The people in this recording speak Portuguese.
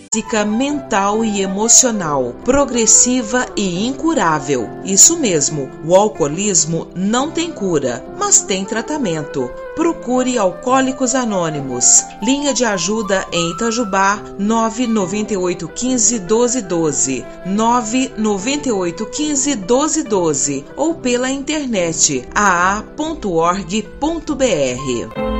física, mental e emocional, progressiva e incurável. Isso mesmo, o alcoolismo não tem cura, mas tem tratamento. Procure Alcoólicos Anônimos. Linha de ajuda em Itajubá, 998151212, 998151212 ou pela internet aa.org.br.